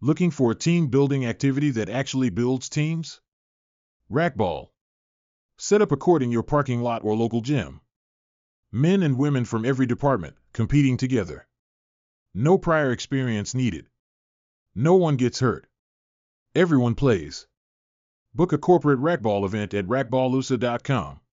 Looking for a team-building activity that actually builds teams? Racquetball. Set up a court in your parking lot or local gym. Men and women from every department, competing together. No prior experience needed. No one gets hurt. Everyone plays. Book a corporate racquetball event at racquetballusa.com.